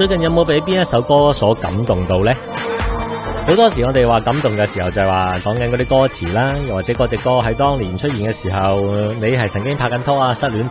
最近有冇俾邊一首歌所感動到呢？好多時我哋話感動嘅時候就係話講緊嗰啲歌詞啦，又或者嗰隻歌喺當年出現嘅時候，你係曾經拍緊拖啊，失戀